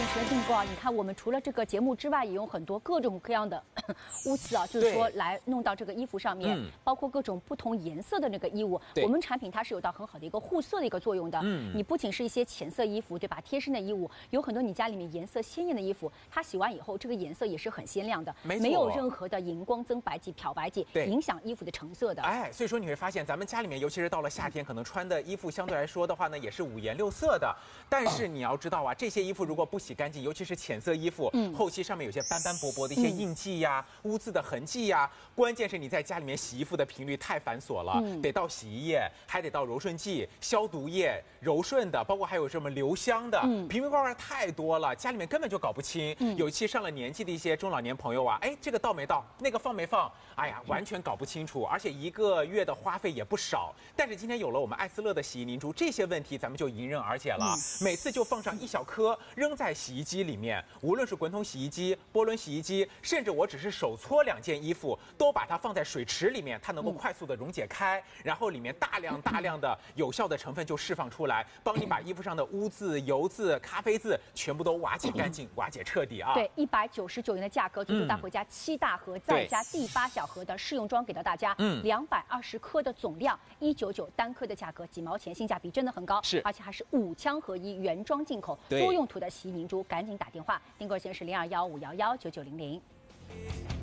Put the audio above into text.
持人订购啊，你看我们除了这个节目之外，也用很多各种各样的污渍啊，就是说来弄到这个衣服上面，包括各种不同颜色的那个衣物。我们产品它是有到很好的一个护色的一个作用的。你不仅是一些浅色衣服，对吧？贴身的衣物，有很多你家里面颜色鲜艳的衣服，它洗完以后，这个颜色也是很鲜亮的，没有任何的荧光增白剂、漂白剂影响衣服的成色的。 哎，所以说你会发现，咱们家里面，尤其是到了夏天，可能穿的衣服相对来说的话呢，也是五颜六色的。但是你要知道啊，这些衣服如果不洗干净，尤其是浅色衣服，后期上面有些斑斑驳驳的一些印记呀、污渍的痕迹呀。关键是你在家里面洗衣服的频率太繁琐了，得倒洗衣液，还得倒柔顺剂、消毒液、柔顺的，包括还有什么留香的，瓶瓶罐罐太多了，家里面根本就搞不清。尤其上了年纪的一些中老年朋友啊，哎，这个倒没倒，那个放没放，哎呀，完全搞不清楚，而且一个月的花费也不少。但是今天有了我们艾斯乐的洗衣凝珠，这些问题咱们就迎刃而解了。每次就放上一小颗，扔在洗衣机里面，无论是滚筒洗衣机、波轮洗衣机，甚至我只是手搓2件衣服，都把它放在水池里面，它能够快速的溶解开，然后里面大量的有效的成分就释放出来，帮你把衣服上的污渍、油渍、咖啡渍全部都瓦解干净、瓦解彻底啊！ 对，199元的价格，足足带回家7大盒，再加第8小盒的试用装给到大家，220颗的总量，199单颗的价格，几毛钱，性价比真的很高，而且还是5枪合一原装进口多用途的洗衣凝珠，赶紧打电话订购，先是0215119900。